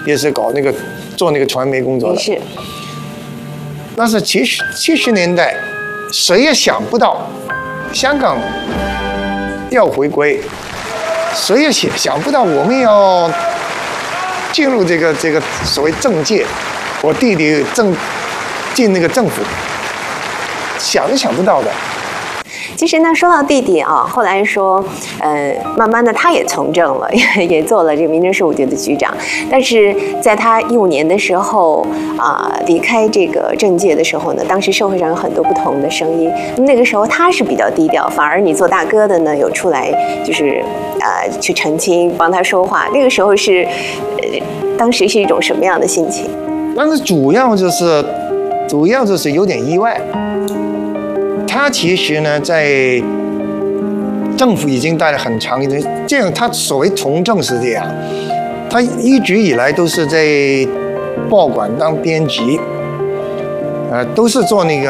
也是搞那个做那个传媒工作的。 是。 但是70年代，谁也想不到香港要回归，谁也想不到我们要进入这个所谓政界，我弟弟进那个政府，想都想不到的。 其实呢，说到弟弟啊，后来说，慢慢的他也从政了，也做了这个民政事务局的局长。但是在他15年的时候离开这个政界的时候呢，当时社会上有很多不同的声音。那个时候他是比较低调，反而你做大哥的呢有出来就是去澄清，帮他说话。那个时候是当时是一种什么样的心情？ 但是主要就是有点意外。他其实呢，在政府已经待了很长一段，这样他所谓从政是这样，他一直以来都是在报馆当编辑，都是做那个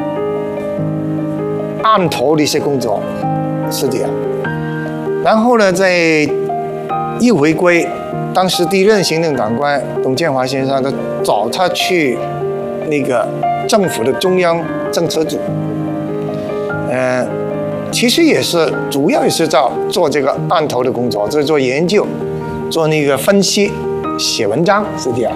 案头的一些工作，是这样。然后呢，在一回归，当时第一任行政长官董建华先生，他找他去那个政府的中央政策组。其实也是主要也是做这个案头的工作，就是做研究，做那个分析，写文章是这样。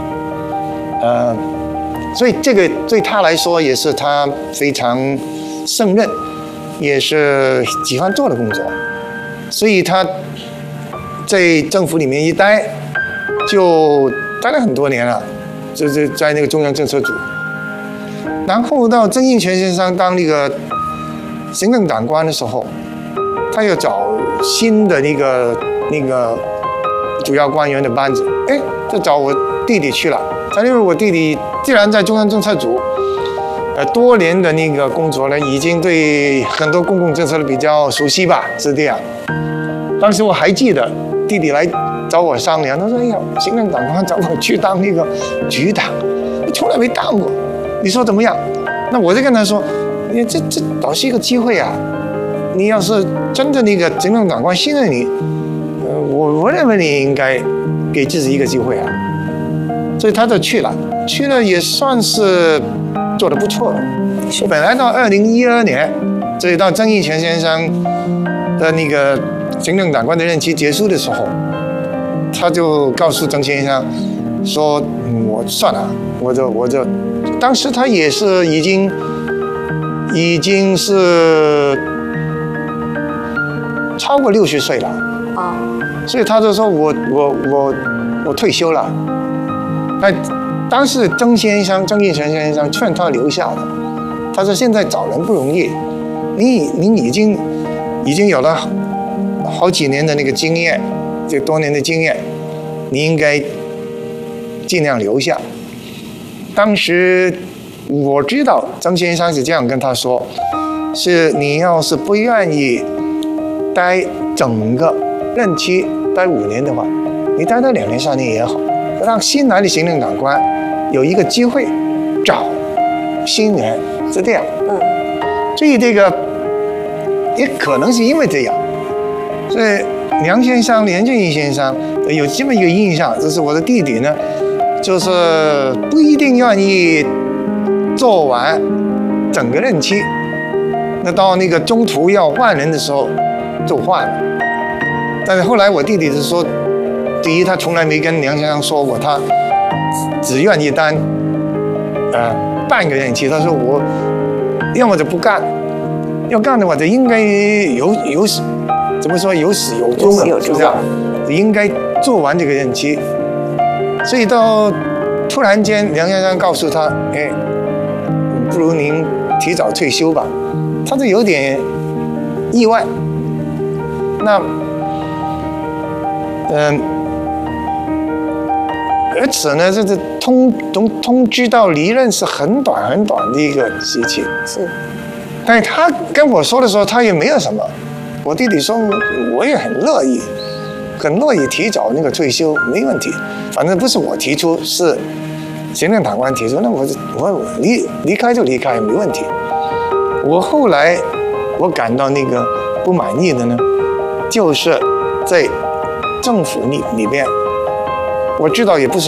所以这个对他来说也是他非常胜任，也是喜欢做的工作。所以他在政府里面一待，就待了很多年了，就是在那个中央政策组。然后到曾荫权先生当那个行政长官的时候，他又找新的那个主要官员的班子，就找我弟弟去了。他因为我弟弟既然在中央政策组，多年的那个工作呢，已经对很多公共政策的比较熟悉吧，是这样。当时我还记得弟弟来找我商量，他说：“哎呀，行政长官找我去当那个局长，我从来没当过，你说怎么样？”那我就跟他说。这倒是一个机会啊！你要是真的那个行政长官信任你，我认为你应该给自己一个机会啊。所以他就去了也算是做得不错了。本来到2012年，所以到曾荫权先生的那个行政长官的任期结束的时候，他就告诉曾先生说：“我算了，我就，当时他也是已经是超过60岁了所以他就说我退休了。那当时曾荫权先生劝他留下了，他说现在找人不容易，你已经有了好几年的那个经验，这多年的经验，你应该尽量留下。当时。我知道曾先生是这样跟他说，是你要是不愿意待整个任期待5年的话，你待到2年3年也好，让新来的行政长官有一个机会找新人，是这样。所以这个也可能是因为这样，所以梁俊义先生有这么一个印象，就是我的弟弟呢，就是不一定愿意做完整个任期，那到那个中途要换人的时候就换了。但是后来我弟弟是说，第一他从来没跟梁先生说过他只愿意当半个任期，他说我要么就不干，要干的话就应该有怎么说有始有终的，是这样，应该做完这个任期。所以到突然间梁先生告诉他，不如您提早退休吧，他就有点意外。那，而且呢，这通知到离任是很短的一个时期。 是。 但是他跟我说的时候，他也没有什么。我弟弟说，我也很乐意提早那个退休，没问题。反正不是我提出，是行政长官提出，那我离开就离开，没问题。我后来我感到那个不满意的呢，就是在政府里边，我知道也不是。